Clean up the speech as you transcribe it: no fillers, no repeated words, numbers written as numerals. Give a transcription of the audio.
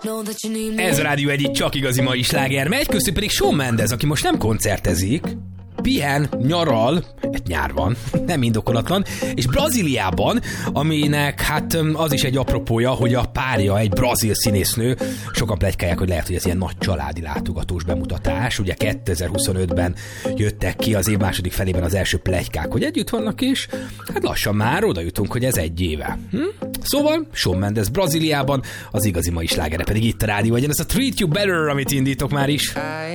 Ez a Rádió Egy csak igazi mai sláger megy, köztük pedig Shawn Mendes, aki most nem koncertezik, pihen, nyaral, nyár van, nem indokolatlan, és Brazíliában, aminek hát az is egy apropója, hogy a párja egy brazil színésznő, sokan pletykálják, hogy lehet, hogy ez ilyen nagy családi látogatós bemutatás, ugye 2025-ben jöttek ki az év második felében az első pletykák, hogy együtt vannak, és hát lassan már oda jutunk, hogy ez egy éve. Szóval Shawn Mendes Brazíliában, az igazi mai slágere pedig itt a Rádió Egyen, ez a Treat You Better, amit indítok már is.